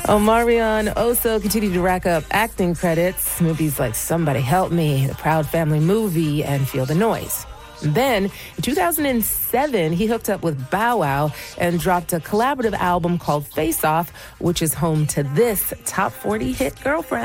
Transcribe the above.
Omarion also continued to rack up acting credits. Movies like Somebody Help Me, The Proud Family Movie, and Feel the Noise. And then, in 2007, he hooked up with Bow Wow and dropped a collaborative album called Face Off, which is home to this top 40 hit, Girlfriend.